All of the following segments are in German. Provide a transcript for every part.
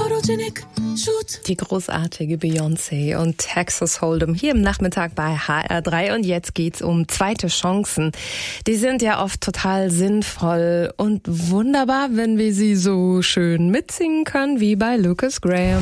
Die großartige Beyoncé und Texas Hold'em hier im Nachmittag bei HR3 und jetzt geht's um zweite Chancen. Die sind ja oft total sinnvoll und wunderbar, wenn wir sie so schön mitsingen können wie bei Lucas Graham.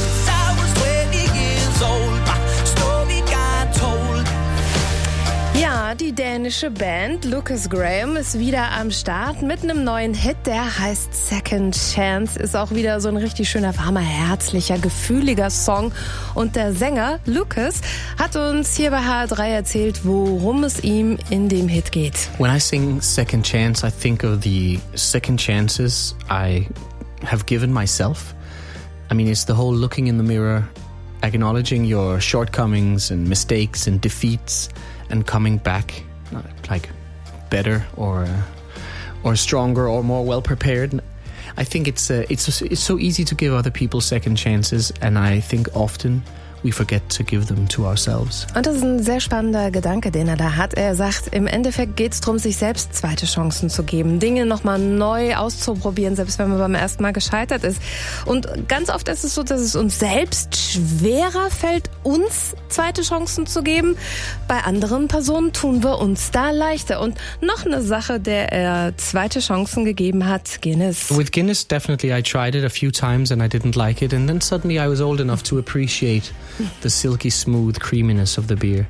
Ja, die dänische Band Lucas Graham ist wieder am Start mit einem neuen Hit, der heißt Second Chance. Ist auch wieder so ein richtig schöner, warmer, herzlicher, gefühliger Song. Und der Sänger Lucas hat uns hier bei HR3 erzählt, worum es ihm in dem Hit geht. When I sing Second Chance, I think of the second chances I have given myself. I mean, it's the whole looking in the mirror, acknowledging your shortcomings and mistakes and defeats, and coming back like better or stronger or more well prepared. I think it's so easy to give other people second chances, and I think often we forget to give them to ourselves. Und das ist ein sehr spannender Gedanke, den er da hat. Er sagt, im Endeffekt geht es darum, sich selbst zweite Chancen zu geben, Dinge nochmal neu auszuprobieren, selbst wenn man beim ersten Mal gescheitert ist. Und ganz oft ist es so, dass es uns selbst schwerer fällt, uns zweite Chancen zu geben. Bei anderen Personen tun wir uns da leichter. Und noch eine Sache, der er zweite Chancen gegeben hat, Guinness. With Guinness, definitely I tried it a few times and I didn't like it. And then suddenly I was old enough to appreciate the silky smooth creaminess of the beer.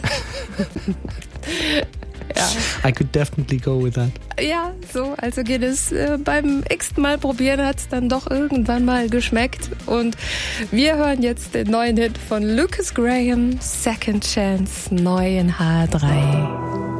Ja. I could definitely go with that. Ja, so, also Guinness beim x-ten Mal probieren hat es dann doch irgendwann mal geschmeckt. Und wir hören jetzt den neuen Hit von Lucas Graham, Second Chance, neu in HR3.